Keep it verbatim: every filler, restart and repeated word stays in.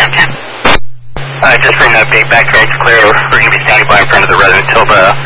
Uh, just for an update, backyard's clear. We're going to be standing by in front of the resident until the